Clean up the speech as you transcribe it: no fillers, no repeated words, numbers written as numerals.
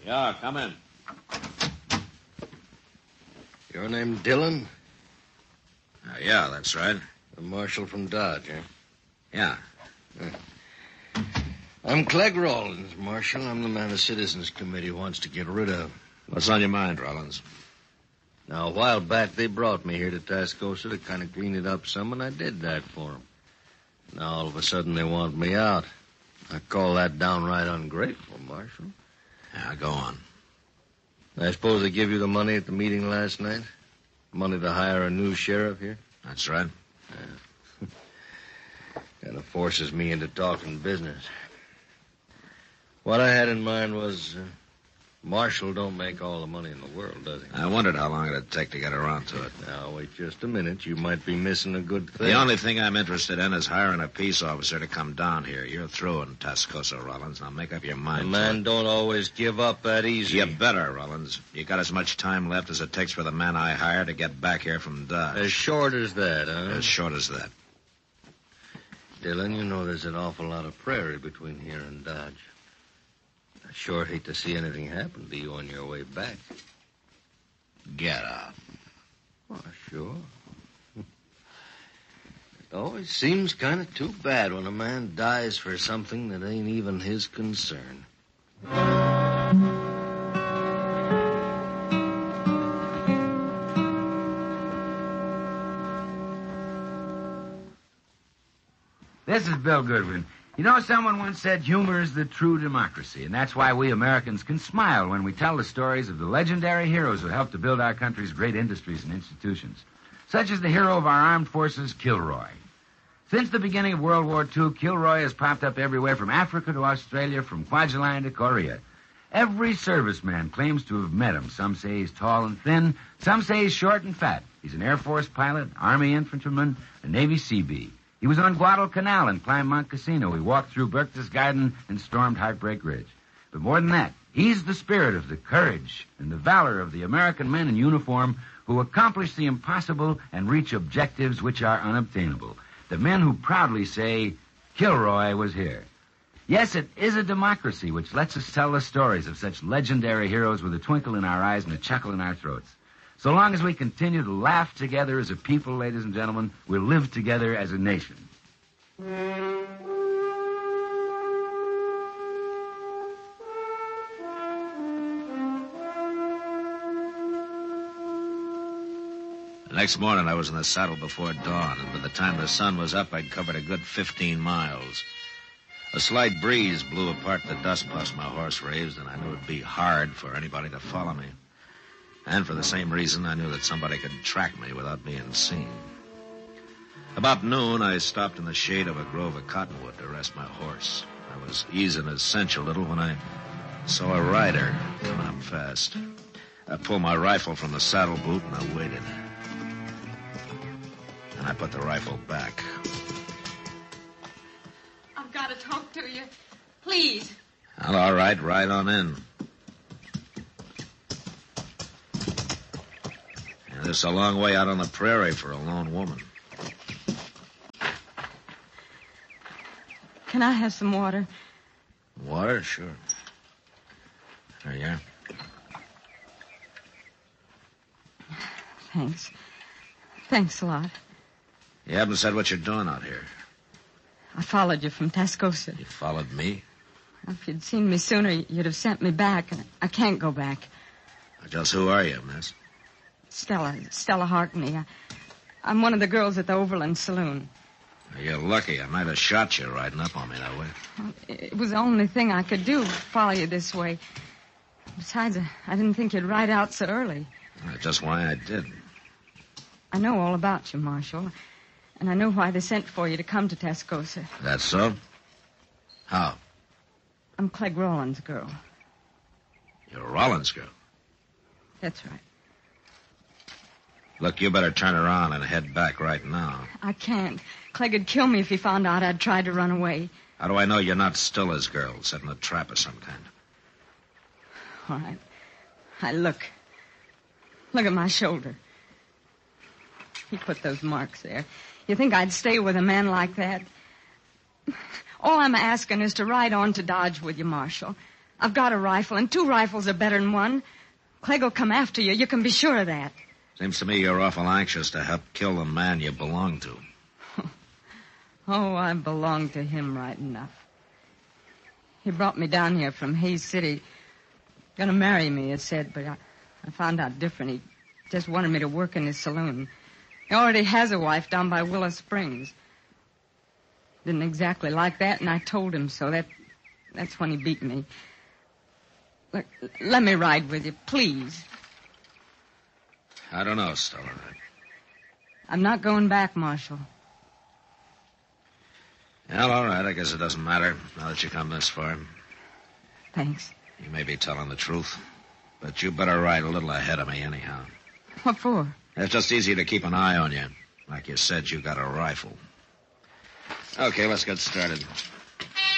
Yeah, come in. Your name Dillon? Yeah, that's right. The marshal from Dodge, eh? Yeah. I'm Clegg Rawlins, Marshal. I'm the man the Citizens Committee wants to get rid of. What's on your mind, Rollins? Now, a while back, they brought me here to Tascosa to kind of clean it up some, and I did that for them. Now, all of a sudden, they want me out. I call that downright ungrateful, Marshal. Yeah, go on. I suppose they give you the money at the meeting last night? Money to hire a new sheriff here? That's right. Yeah. Kind of forces me into talking business. What I had in mind was, Marshal don't make all the money in the world, does he? I wondered how long it'd take to get around to it. Now, wait just a minute. You might be missing a good thing. The only thing I'm interested in is hiring a peace officer to come down here. You're through in Tascosa, Rollins. Now make up your mind. A man don't always give up that easy. You better, Rollins. You got as much time left as it takes for the man I hire to get back here from Dodge. As short as that, huh? As short as that. Dillon, you know there's an awful lot of prairie between here and Dodge. I sure hate to see anything happen to you on your way back. Get out. Oh, sure. It always seems kind of too bad when a man dies for something that ain't even his concern. This is Bill Goodwin. You know, someone once said humor is the true democracy, and that's why we Americans can smile when we tell the stories of the legendary heroes who helped to build our country's great industries and institutions, such as the hero of our armed forces, Kilroy. Since the beginning of World War II, Kilroy has popped up everywhere from Africa to Australia, from Kwajalein to Korea. Every serviceman claims to have met him. Some say he's tall and thin. Some say he's short and fat. He's an Air Force pilot, Army infantryman, a Navy Seabee. He was on Guadalcanal and climbed Mount Casino. He walked through Berchtesgaden and stormed Heartbreak Ridge. But more than that, he's the spirit of the courage and the valor of the American men in uniform who accomplish the impossible and reach objectives which are unobtainable. The men who proudly say, Kilroy was here. Yes, it is a democracy which lets us tell the stories of such legendary heroes with a twinkle in our eyes and a chuckle in our throats. So long as we continue to laugh together as a people, ladies and gentlemen, we'll live together as a nation. The next morning, I was in the saddle before dawn, and by the time the sun was up, I'd covered a good 15 miles. A slight breeze blew apart the dust past my horse raised, and I knew it'd be hard for anybody to follow me. And for the same reason, I knew that somebody could track me without being seen. About noon, I stopped in the shade of a grove of cottonwood to rest my horse. I was easing his cinch a little when I saw a rider coming up fast. I pulled my rifle from the saddle boot and I waited. And I put the rifle back. I've got to talk to you. Please. Well, all right, ride on in. It's a long way out on the prairie for a lone woman. Can I have some water? Water? Sure. There you are. Thanks. Thanks a lot. You haven't said what you're doing out here. I followed you from Tascosa. You followed me? If you'd seen me sooner, you'd have sent me back. I can't go back. Just who are you, miss? Stella Harkney. I'm one of the girls at the Overland Saloon. You're lucky. I might have shot you riding up on me that way. It was the only thing I could do, follow you this way. Besides, I didn't think you'd ride out so early. That's just why I did. I know all about you, Marshal. And I know why they sent for you to come to Tascosa. That's so? How? I'm Clegg Rawlins' girl. You're Rollins' girl? That's right. Look, you better turn around and head back right now. I can't. Clegg would kill me if he found out I'd tried to run away. How do I know you're not still his girl, setting a trap of some kind? All right. Look. Look at my shoulder. He put those marks there. You think I'd stay with a man like that? All I'm asking is to ride on to Dodge with you, Marshal. I've got a rifle, and 2 rifles are better than 1. Clegg will come after you. You can be sure of that. Seems to me you're awful anxious to help kill the man you belong to. Oh, I belong to him right enough. He brought me down here from Hayes City. Gonna marry me, he said, but I found out different. He just wanted me to work in his saloon. He already has a wife down by Willow Springs. Didn't exactly like that, and I told him so. That's when he beat me. Look, let me ride with you, please. I don't know, Stella. I'm not going back, Marshal. Well, all right. I guess it doesn't matter now that you come this far. Thanks. You may be telling the truth, but you better ride a little ahead of me anyhow. What for? It's just easier to keep an eye on you. Like you said, you got a rifle. Okay, let's get started.